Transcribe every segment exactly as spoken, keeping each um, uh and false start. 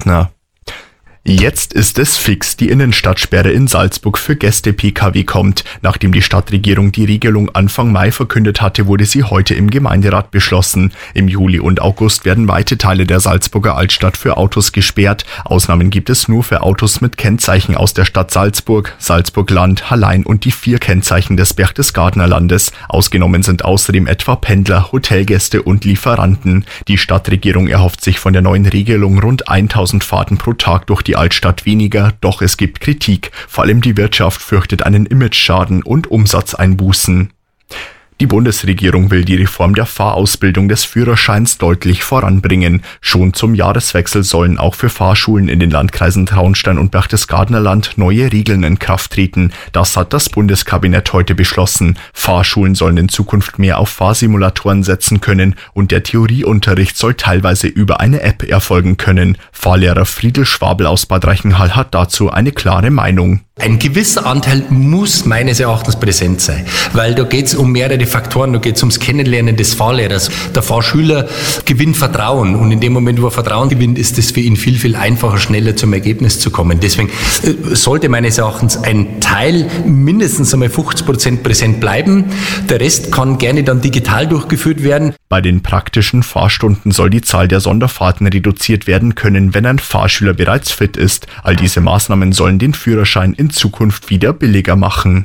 Gärtner. Jetzt ist es fix, die Innenstadtsperre in Salzburg für Gäste-P K W kommt. Nachdem die Stadtregierung die Regelung Anfang Mai verkündet hatte, wurde sie heute im Gemeinderat beschlossen. Im Juli und August werden weite Teile der Salzburger Altstadt für Autos gesperrt. Ausnahmen gibt es nur für Autos mit Kennzeichen aus der Stadt Salzburg, Salzburg-Land, Hallein und die vier Kennzeichen des Berchtesgadener Landes. Ausgenommen sind außerdem etwa Pendler, Hotelgäste und Lieferanten. Die Stadtregierung erhofft sich von der neuen Regelung rund tausend Fahrten pro Tag durch die Altstadt weniger, doch es gibt Kritik. Vor allem die Wirtschaft fürchtet einen Imageschaden und Umsatzeinbußen. Die Bundesregierung will die Reform der Fahrausbildung des Führerscheins deutlich voranbringen. Schon zum Jahreswechsel sollen auch für Fahrschulen in den Landkreisen Traunstein und Berchtesgadener Land neue Regeln in Kraft treten. Das hat das Bundeskabinett heute beschlossen. Fahrschulen sollen in Zukunft mehr auf Fahrsimulatoren setzen können und der Theorieunterricht soll teilweise über eine App erfolgen können. Fahrlehrer Friedel Schwabel aus Bad Reichenhall hat dazu eine klare Meinung. Ein gewisser Anteil muss meines Erachtens präsent sein, weil da geht es um mehrere Faktoren, da geht es ums Kennenlernen des Fahrlehrers. Der Fahrschüler gewinnt Vertrauen und in dem Moment, wo er Vertrauen gewinnt, ist es für ihn viel, viel einfacher, schneller zum Ergebnis zu kommen. Deswegen äh, sollte meines Erachtens ein Teil mindestens einmal fünfzig Prozent präsent bleiben. Der Rest kann gerne dann digital durchgeführt werden. Bei den praktischen Fahrstunden soll die Zahl der Sonderfahrten reduziert werden können, wenn ein Fahrschüler bereits fit ist. All diese Maßnahmen sollen den Führerschein in Zukunft wieder billiger machen.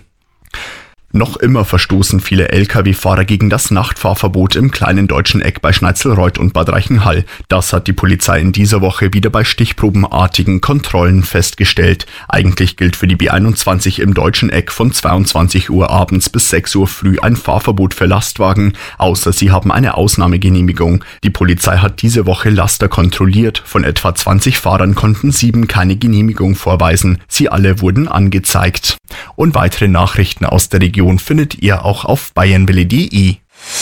Noch immer verstoßen viele L K W-Fahrer gegen das Nachtfahrverbot im kleinen deutschen Eck bei Schneizelreuth und Bad Reichenhall. Das hat die Polizei in dieser Woche wieder bei stichprobenartigen Kontrollen festgestellt. Eigentlich gilt für die B einundzwanzig im deutschen Eck von zweiundzwanzig Uhr abends bis sechs Uhr früh ein Fahrverbot für Lastwagen, außer sie haben eine Ausnahmegenehmigung. Die Polizei hat diese Woche Laster kontrolliert. Von etwa zwanzig Fahrern konnten sieben keine Genehmigung vorweisen. Sie alle wurden angezeigt. Und weitere Nachrichten aus der Region findet ihr auch auf bayernwelle punkt de.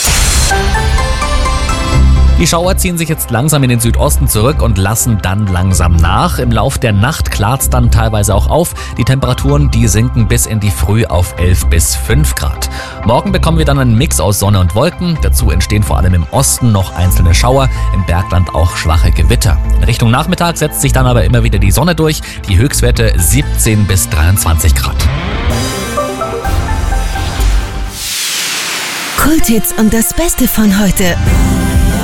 Die Schauer ziehen sich jetzt langsam in den Südosten zurück und lassen dann langsam nach. Im Lauf der Nacht klart's dann teilweise auch auf. Die Temperaturen, die sinken bis in die Früh auf elf bis fünf Grad. Morgen bekommen wir dann einen Mix aus Sonne und Wolken. Dazu entstehen vor allem im Osten noch einzelne Schauer, im Bergland auch schwache Gewitter. In Richtung Nachmittag setzt sich dann aber immer wieder die Sonne durch. Die Höchstwerte siebzehn bis dreiundzwanzig Grad. Kulthits und das Beste von heute.